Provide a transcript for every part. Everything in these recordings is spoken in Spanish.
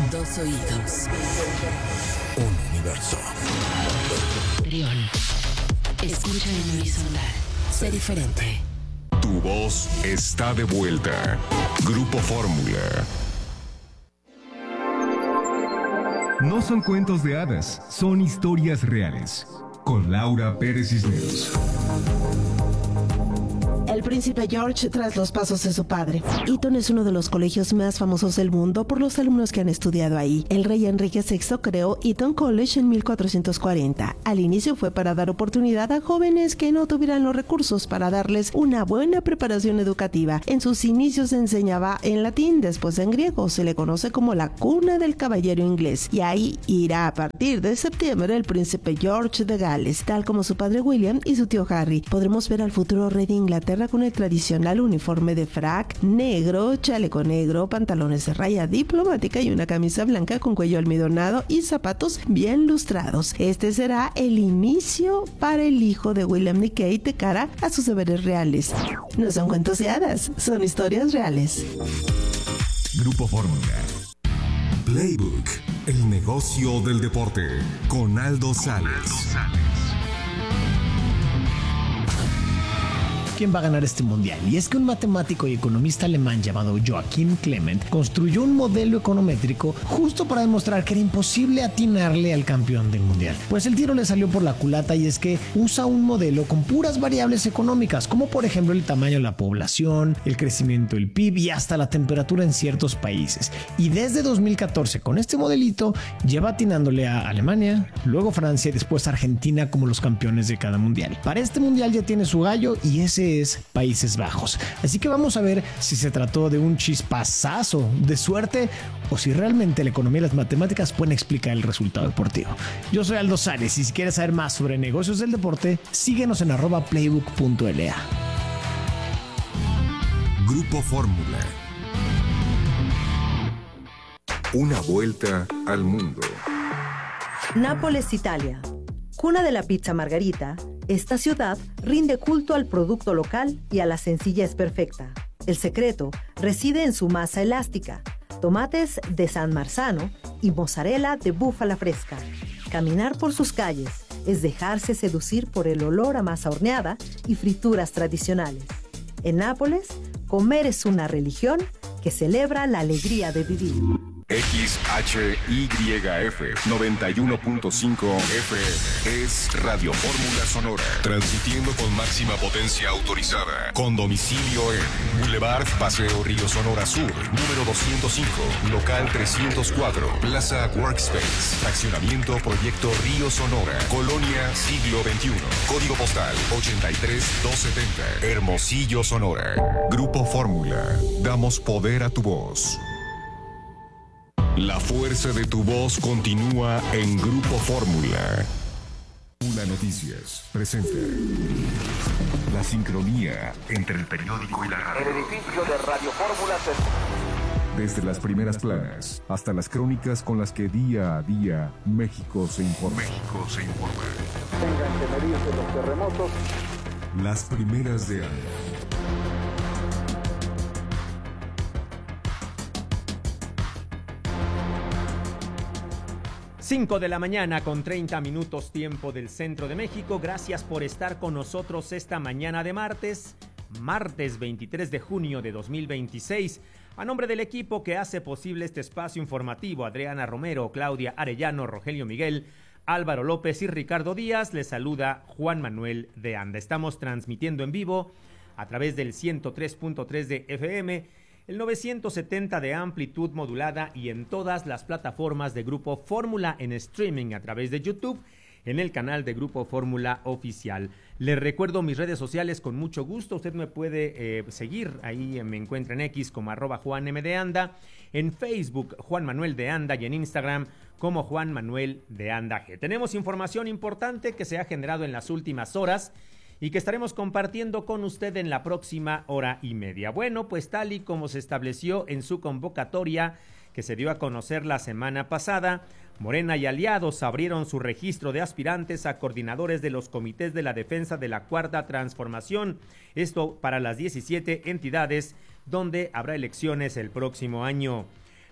Dos oídos. Un universo. Trión. Escucha en horizontal. Sé diferente. Tu voz está de vuelta. Grupo Fórmula. No son cuentos de hadas, son historias reales. Con Laura Pérez Cisneros. El príncipe George tras los pasos de su padre. Eton es uno de los colegios más famosos del mundo por los alumnos que han estudiado ahí. El rey Enrique VI creó Eton College en 1440. Al inicio fue para dar oportunidad a jóvenes que no tuvieran los recursos para darles una buena preparación educativa. En sus inicios se enseñaba en latín, después en griego. Se le conoce como la cuna del caballero inglés. Y ahí irá a partir de septiembre el príncipe George de Gales, tal como su padre William y su tío Harry. Podremos ver al futuro rey de Inglaterra con el tradicional uniforme de frac negro, chaleco negro, pantalones de raya diplomática y una camisa blanca con cuello almidonado y zapatos bien lustrados. Este será el inicio para el hijo de William y Kate de cara a sus deberes reales. No son cuentos de hadas, son historias reales. Grupo Fórmula. Playbook, el negocio del deporte, con Aldo Sales. ¿Quién va a ganar este mundial? Y es que un matemático y economista alemán llamado Joachim Clement construyó un modelo econométrico justo para demostrar que era imposible atinarle al campeón del mundial. Pues el tiro le salió por la culata, y es que usa un modelo con puras variables económicas, como por ejemplo el tamaño de la población, el crecimiento del PIB y hasta la temperatura en ciertos países. Y desde 2014 con este modelito lleva atinándole a Alemania, luego Francia y después Argentina como los campeones de cada mundial. Para este mundial ya tiene su gallo, y ese es Países Bajos. Así que vamos a ver si se trató de un chispazazo de suerte o si realmente la economía y las matemáticas pueden explicar el resultado deportivo. Yo soy Aldo Sales, y si quieres saber más sobre negocios del deporte, síguenos en @playbook.la. Grupo Fórmula. Una vuelta al mundo. Nápoles, Italia. Cuna de la pizza margarita, esta ciudad rinde culto al producto local y a la sencillez perfecta. El secreto reside en su masa elástica, tomates de San Marzano y mozzarella de búfala fresca. Caminar por sus calles es dejarse seducir por el olor a masa horneada y frituras tradicionales. En Nápoles, comer es una religión que celebra la alegría de vivir. XHYF 91.5 FM es Radio Fórmula Sonora, transmitiendo con máxima potencia autorizada, con domicilio en Boulevard Paseo Río Sonora Sur, número 205, local 304, Plaza Workspace, fraccionamiento Proyecto Río Sonora, Colonia Siglo XXI, código postal 83270, Hermosillo, Sonora. Grupo Fórmula, damos poder a tu voz. La fuerza de tu voz continúa en Grupo Fórmula. Una Noticias presenta la sincronía entre el periódico y la radio. El edificio de Radio Fórmula Desde las primeras planas hasta las crónicas con las que día a día México se informa. tengan que medirse los terremotos. Las primeras de año. 5 de la mañana con 30 minutos tiempo del centro de México. Gracias por estar con nosotros esta mañana de martes 23 de junio de 2026. A nombre del equipo que hace posible este espacio informativo, Adriana Romero, Claudia Arellano, Rogelio Miguel, Álvaro López y Ricardo Díaz, les saluda Juan Manuel de Anda. Estamos transmitiendo en vivo a través del 103.3 de FM, el 970 de amplitud modulada y en todas las plataformas de Grupo Fórmula en streaming a través de YouTube, en el canal de Grupo Fórmula Oficial. Les recuerdo mis redes sociales con mucho gusto. Usted me puede seguir, ahí me encuentra en X como @JuanMDeAnda, en Facebook Juan Manuel de Anda y en Instagram como Juan Manuel de Anda G. Tenemos información importante que se ha generado en las últimas horas y que estaremos compartiendo con usted en la próxima hora y media. Bueno, pues tal y como se estableció en su convocatoria que se dio a conocer la semana pasada, Morena y aliados abrieron su registro de aspirantes a coordinadores de los comités de la defensa de la Cuarta Transformación. Esto para las 17 entidades donde habrá elecciones el próximo año.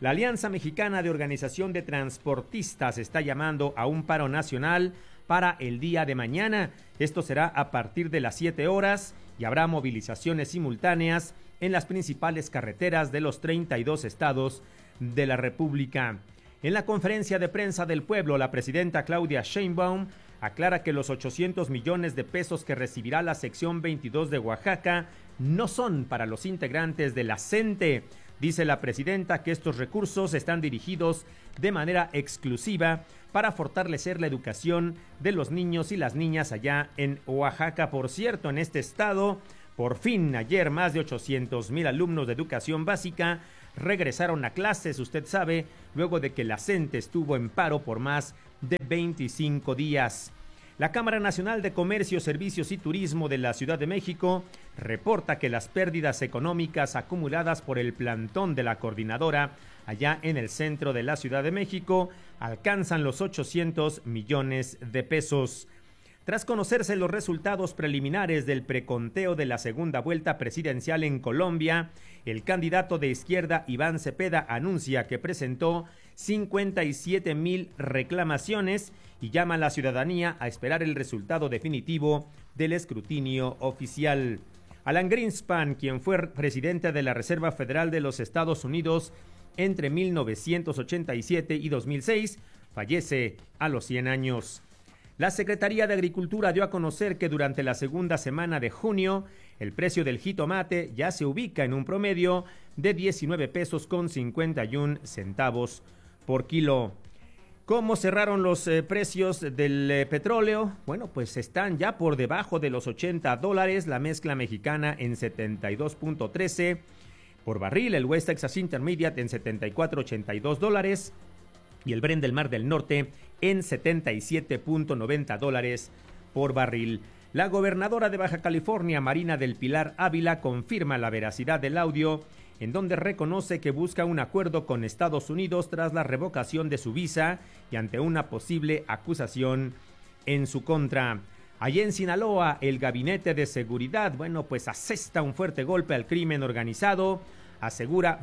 La Alianza Mexicana de Organización de Transportistas está llamando a un paro nacional para el día de mañana. Esto será a partir de las 7 horas y habrá movilizaciones simultáneas en las principales carreteras de los 32 estados de la República. En la conferencia de prensa del pueblo, la presidenta Claudia Sheinbaum aclara que los 800 millones de pesos que recibirá la sección 22 de Oaxaca no son para los integrantes de la CENTE. Dice la presidenta que estos recursos están dirigidos de manera exclusiva para fortalecer la educación de los niños y las niñas allá en Oaxaca. Por cierto, en este estado, por fin ayer más de 800,000 alumnos de educación básica regresaron a clases, usted sabe, luego de que la CENTE estuvo en paro por más de 25 días. La Cámara Nacional de Comercio, Servicios y Turismo de la Ciudad de México reporta que las pérdidas económicas acumuladas por el plantón de la coordinadora allá en el centro de la Ciudad de México alcanzan los 800 millones de pesos. Tras conocerse los resultados preliminares del preconteo de la segunda vuelta presidencial en Colombia, el candidato de izquierda Iván Cepeda anuncia que presentó 57,000 reclamaciones y llama a la ciudadanía a esperar el resultado definitivo del escrutinio oficial. Alan Greenspan, quien fue presidente de la Reserva Federal de los Estados Unidos entre 1987 y 2006, fallece a los 100 años. La Secretaría de Agricultura dio a conocer que durante la segunda semana de junio, el precio del jitomate ya se ubica en un promedio de 19 pesos con 51 centavos por kilo. ¿Cómo cerraron los precios del petróleo? Bueno, pues están ya por debajo de los $80, la mezcla mexicana en 72.13 por barril, el West Texas Intermediate en $74.82 y el Brent del Mar del Norte en $77.90 por barril. La gobernadora de Baja California, Marina del Pilar Ávila, confirma la veracidad del audio en donde reconoce que busca un acuerdo con Estados Unidos tras la revocación de su visa y ante una posible acusación en su contra. Allí en Sinaloa, el Gabinete de Seguridad, pues asesta un fuerte golpe al crimen organizado, asegura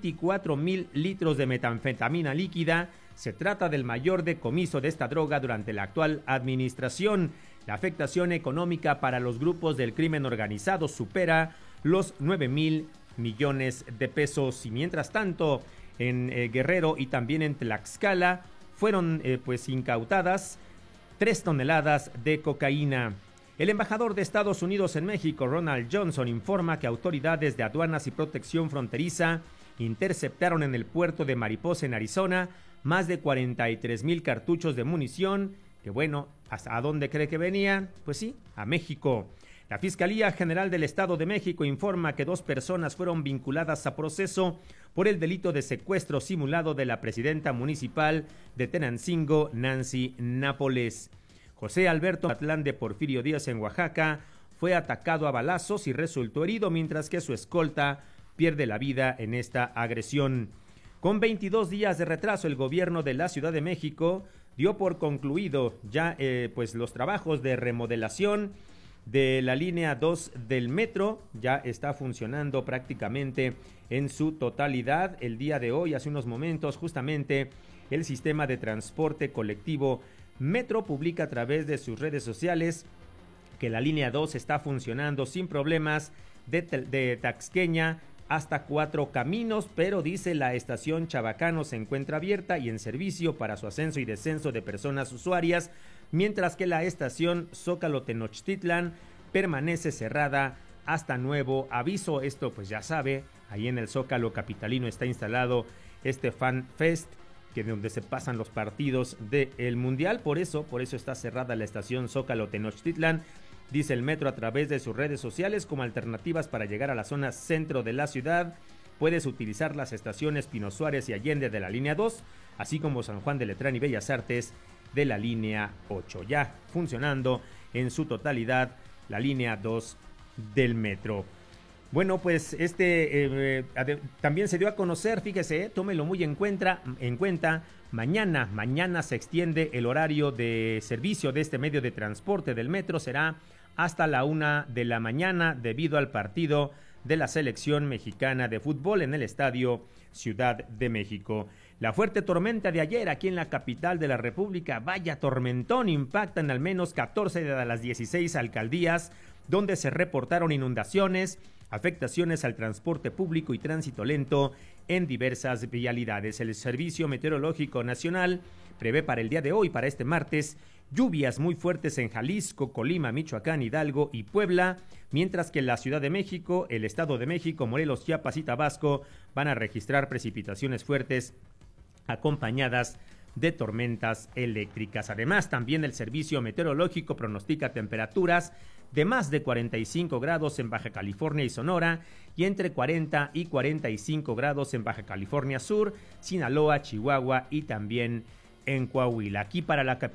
24,000 litros de metanfetamina líquida. Se trata del mayor decomiso de esta droga durante la actual administración. La afectación económica para los grupos del crimen organizado supera los 9,000 millones de pesos. Y mientras tanto, en Guerrero y también en Tlaxcala fueron incautadas 3 toneladas de cocaína. El embajador de Estados Unidos en México, Ronald Johnson, informa que autoridades de aduanas y protección fronteriza interceptaron en el puerto de Mariposa, en Arizona, más de 43,000 cartuchos de munición, que ¿a dónde cree que venían? Pues sí, a México. La Fiscalía General del Estado de México informa que 2 personas fueron vinculadas a proceso por el delito de secuestro simulado de la presidenta municipal de Tenancingo, Nancy Nápoles. José Alberto Atlán de Porfirio Díaz en Oaxaca fue atacado a balazos y resultó herido, mientras que su escolta pierde la vida en esta agresión. Con 22 días de retraso, el gobierno de la Ciudad de México dio por concluido ya los trabajos de remodelación de la línea 2 del metro. Ya está funcionando prácticamente en su totalidad. El día de hoy, hace unos momentos, justamente el sistema de transporte colectivo Metro publica a través de sus redes sociales que la línea 2 está funcionando sin problemas de Taxqueña hasta 4 Caminos, pero dice la estación Chabacano se encuentra abierta y en servicio para su ascenso y descenso de personas usuarias, mientras que la estación Zócalo Tenochtitlan permanece cerrada hasta nuevo aviso. Esto ya sabe, ahí en el Zócalo capitalino está instalado este Fan Fest, que donde se pasan los partidos del Mundial, por eso está cerrada la estación Zócalo Tenochtitlan. Dice el metro a través de sus redes sociales: como alternativas para llegar a la zona centro de la ciudad, puedes utilizar las estaciones Pino Suárez y Allende de la línea 2, así como San Juan de Letrán y Bellas Artes de la línea 8. Ya funcionando en su totalidad la línea 2 del metro. También se dio a conocer, fíjese, tómelo muy en cuenta, mañana se extiende el horario de servicio de este medio de transporte del metro, será hasta la 1 de la mañana debido al partido de la selección mexicana de fútbol en el estadio Ciudad de México. La fuerte tormenta de ayer aquí en la capital de la República, vaya tormentón, impacta en al menos 14 de las 16 alcaldías, donde se reportaron inundaciones, afectaciones al transporte público y tránsito lento en diversas vialidades. El Servicio Meteorológico Nacional prevé para el día de hoy, para este martes, lluvias muy fuertes en Jalisco, Colima, Michoacán, Hidalgo y Puebla, mientras que en la Ciudad de México, el Estado de México, Morelos, Chiapas y Tabasco van a registrar precipitaciones fuertes acompañadas de tormentas eléctricas. Además, también el Servicio Meteorológico pronostica temperaturas de más de 45 grados en Baja California y Sonora y entre 40 y 45 grados en Baja California Sur, Sinaloa, Chihuahua y también en Coahuila. Aquí para la capital